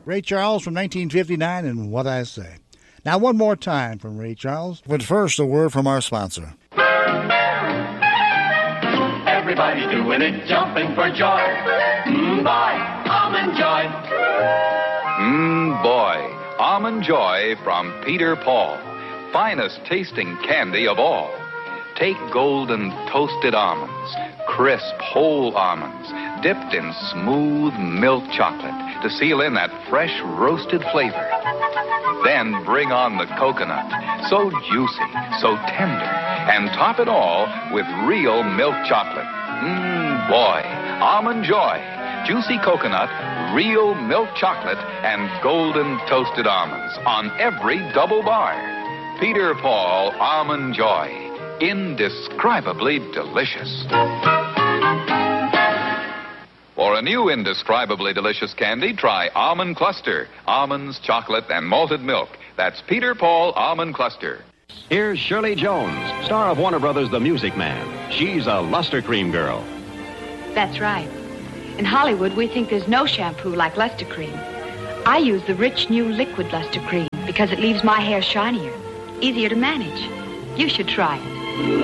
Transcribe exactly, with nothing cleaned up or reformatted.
Ray Charles from nineteen fifty-nine and What I Say. Now one more time from Ray Charles, but first a word from our sponsor. Everybody's doing it, jumping for joy. Mmm, boy, Almond Joy. Mmm, boy, Almond Joy from Peter Paul. Finest tasting candy of all. Take golden toasted almonds, crisp whole almonds, dipped in smooth milk chocolate to seal in that fresh roasted flavor. Then bring on the coconut, so juicy, so tender, and top it all with real milk chocolate. Mmm, boy, Almond Joy. Juicy coconut, real milk chocolate, and golden toasted almonds on every double bar. Peter Paul Almond Joy. Indescribably delicious. For a new indescribably delicious candy, try Almond Cluster. Almonds, chocolate, and malted milk. That's Peter Paul Almond Cluster. Here's Shirley Jones, star of Warner Brothers' The Music Man. She's a luster cream girl. That's right. In Hollywood, we think there's no shampoo like Luster Cream. I use the rich new liquid Luster Cream because it leaves my hair shinier, easier to manage. You should try it.